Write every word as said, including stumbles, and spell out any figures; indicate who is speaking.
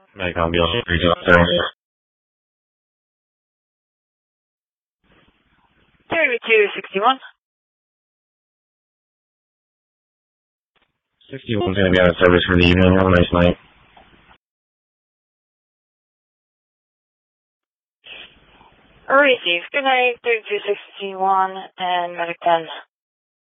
Speaker 1: Mike Ambulance, regional service.
Speaker 2: thirty-two sixty-one.
Speaker 1: sixty-one's going to be out of service for the evening. Have a nice night.
Speaker 2: Receive. Good night, thirty-two sixty-one and Medic ten.